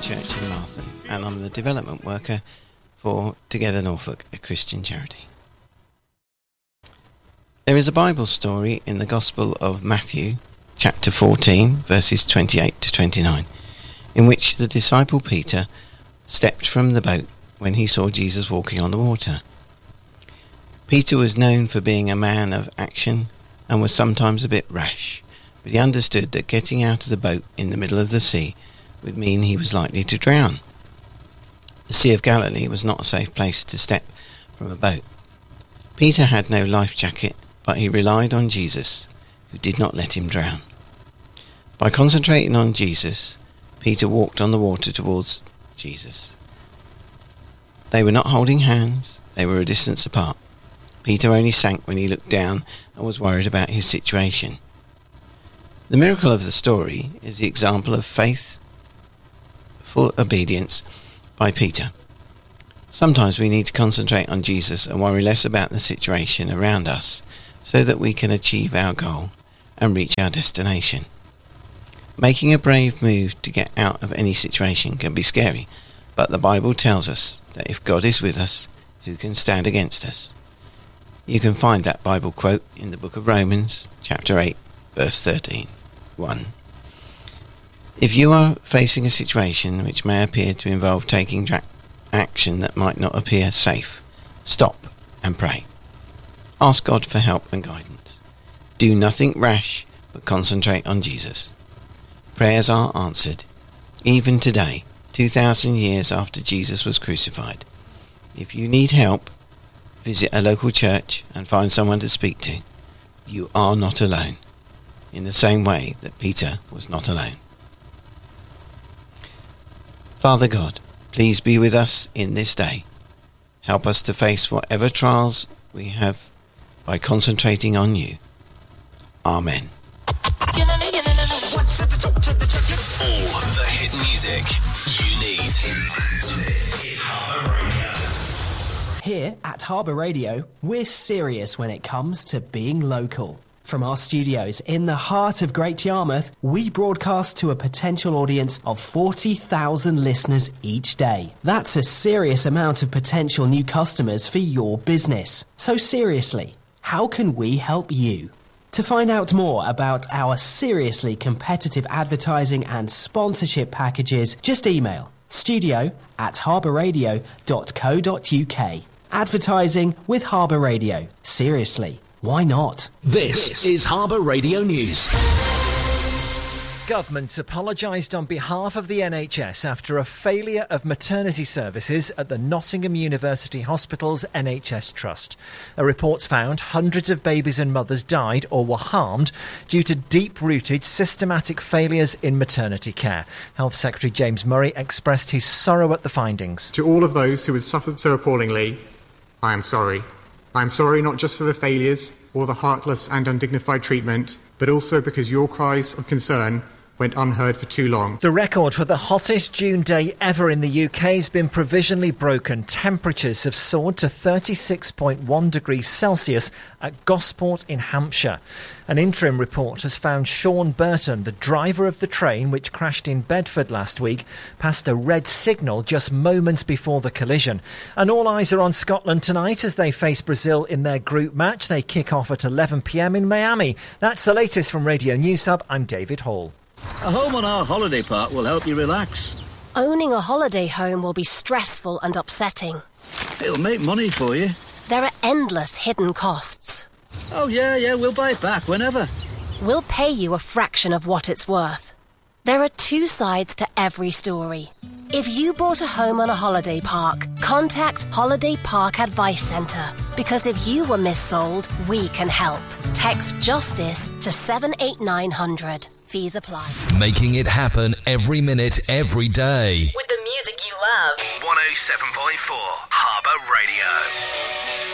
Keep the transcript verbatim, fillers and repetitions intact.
Church in Martham, and I'm the development worker for Together Norfolk, a Christian charity. There is a Bible story in the Gospel of Matthew, chapter fourteen, verses twenty-eight to twenty-nine, in which the disciple Peter stepped from the boat when he saw Jesus walking on the water. Peter was known for being a man of action and was sometimes a bit rash, but he understood that getting out of the boat in the middle of the sea would mean he was likely to drown. The Sea of Galilee was not a safe place to step from a boat. Peter had no life jacket, but he relied on Jesus, who did not let him drown. By concentrating on Jesus, Peter walked on the water towards Jesus. They were not holding hands, they were a distance apart. Peter only sank when he looked down and was worried about his situation. The miracle of the story is the example of faith, full obedience by Peter. Sometimes we need to concentrate on Jesus and worry less about the situation around us so that we can achieve our goal and reach our destination. Making a brave move to get out of any situation can be scary, but the Bible tells us that if God is with us, who can stand against us? You can find that Bible quote in the book of Romans, chapter eight, verse thirteen. one. If you are facing a situation which may appear to involve taking dra- action that might not appear safe, stop and pray. Ask God for help and guidance. Do nothing rash, but concentrate on Jesus. Prayers are answered, even today, two thousand years after Jesus was crucified. If you need help, visit a local church and find someone to speak to. You are not alone, in the same way that Peter was not alone. Father God, please be with us in this day. Help us to face whatever trials we have by concentrating on you. Amen. All the hit music you need. Here at Harbour Radio, we're serious when it comes to being local. From our studios in the heart of Great Yarmouth, we broadcast to a potential audience of forty thousand listeners each day. That's a serious amount of potential new customers for your business. So seriously, how can we help you? To find out more about our seriously competitive advertising and sponsorship packages, just email studio at harbourradio dot co dot uk. Advertising with Harbour Radio. Seriously, why not? This, this is Harbour Radio News. Government apologised on behalf of the N H S after a failure of maternity services at the Nottingham University Hospital's N H S Trust. A report found hundreds of babies and mothers died or were harmed due to deep-rooted systematic failures in maternity care. Health Secretary James Murray expressed his sorrow at the findings. To all of those who have suffered so appallingly, I am sorry. I am sorry not just for the failures or the heartless and undignified treatment, but also because your cries of concern went unheard for too long. The record for the hottest June day ever in the U K has been provisionally broken. Temperatures have soared to thirty-six point one degrees Celsius at Gosport in Hampshire. An interim report has found Sean Burton, the driver of the train which crashed in Bedford last week, passed a red signal just moments before the collision. And all eyes are on Scotland tonight as they face Brazil in their group match. They kick off at eleven p m in Miami. That's the latest from Radio News Hub. I'm David Hall. A home on our holiday park will help you relax. Owning a holiday home will be stressful and upsetting. It'll make money for you. There are endless hidden costs. Oh, yeah, yeah, we'll buy it back whenever. We'll pay you a fraction of what it's worth. There are two sides to every story. If you bought a home on a holiday park, contact Holiday Park Advice Centre. Because if you were missold, we can help. Text JUSTICE to seven eight nine hundred. Fees apply. Making it happen every minute, every day. With the music you love. one oh seven point four Harbour Radio.